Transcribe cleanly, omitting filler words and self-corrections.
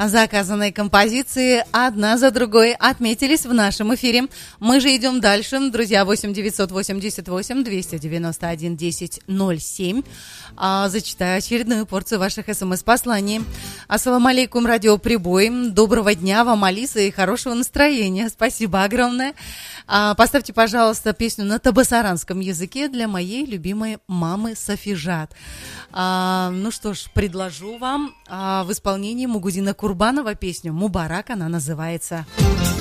Заказанные композиции одна за другой отметились в нашем эфире. Мы же идем дальше. Друзья, 8-988-291-10-07. Зачитаю очередную порцию ваших СМС-посланий. Ассаламу алейкум, радиоприбой. Доброго дня вам, Алиса, и хорошего настроения. Спасибо огромное. Поставьте, пожалуйста, песню на табасаранском языке для моей любимой мамы Сафижат. Ну что ж, предложу вам в исполнении Мугудина Курбанова песню «Мубарак», она называется.